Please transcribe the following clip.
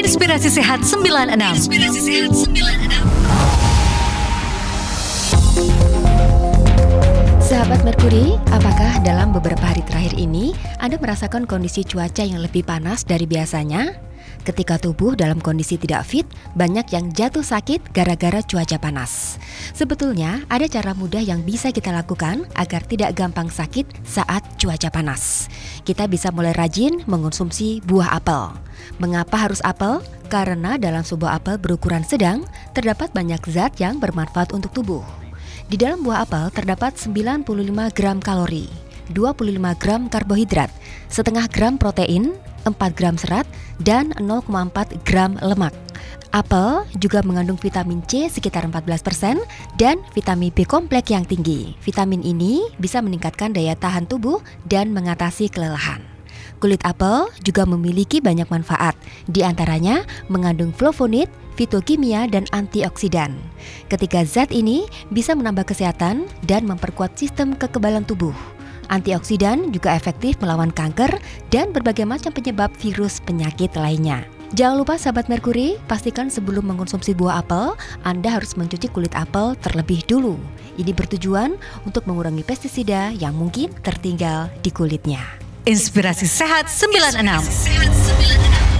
Inspirasi Sehat 96. Sahabat Merkuri, apakah dalam beberapa hari terakhir ini Anda merasakan kondisi cuaca yang lebih panas dari biasanya? Ketika tubuh dalam kondisi tidak fit, banyak yang jatuh sakit gara-gara cuaca panas. Sebetulnya ada cara mudah yang bisa kita lakukan agar tidak gampang sakit saat cuaca panas. Kita bisa mulai rajin mengonsumsi buah apel. Mengapa harus apel? Karena dalam sebuah apel berukuran sedang, terdapat banyak zat yang bermanfaat untuk tubuh. Di dalam buah apel terdapat 95 gram kalori, 25 gram karbohidrat, setengah gram protein, 4 gram serat, dan 0,4 gram lemak. Apel juga mengandung vitamin C sekitar 14% dan vitamin B kompleks yang tinggi. Vitamin ini bisa meningkatkan daya tahan tubuh dan mengatasi kelelahan. Kulit apel juga memiliki banyak manfaat, di antaranya mengandung flavonoid, fitokimia, dan antioksidan. Ketiga zat ini bisa menambah kesehatan dan memperkuat sistem kekebalan tubuh. Antioksidan juga efektif melawan kanker dan berbagai macam penyebab virus penyakit lainnya. Jangan lupa sahabat Merkuri, pastikan sebelum mengkonsumsi buah apel, Anda harus mencuci kulit apel terlebih dulu. Ini bertujuan untuk mengurangi pestisida yang mungkin tertinggal di kulitnya. Inspirasi Sehat 96.